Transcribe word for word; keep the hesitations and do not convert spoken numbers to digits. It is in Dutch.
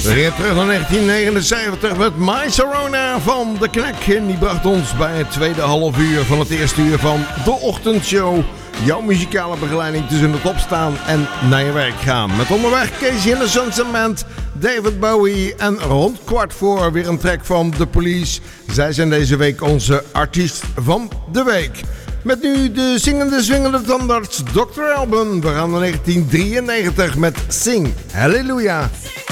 Weer terug naar negentien negenenzeventig met My Sharona van The Knack. En die bracht ons bij het tweede half uur van het eerste uur van de ochtendshow. Jouw muzikale begeleiding tussen het opstaan en naar je werk gaan. Met onderweg Casey and the Sons Band, David Bowie en rond kwart voor weer een track van The Police. Zij zijn deze week onze artiest van de week. Met nu de zingende, zwingende tandarts dokter Alban. We gaan naar negentien drieënnegentig met Sing Hallelujah.